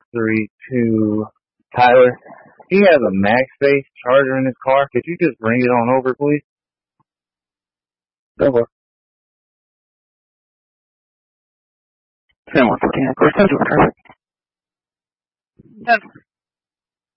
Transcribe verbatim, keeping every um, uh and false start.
three to Tyler. He has a MagSafe charger in his car. Could you just bring it on over, please? Go for it. ten one fourteen, of course, ten traffic. ten.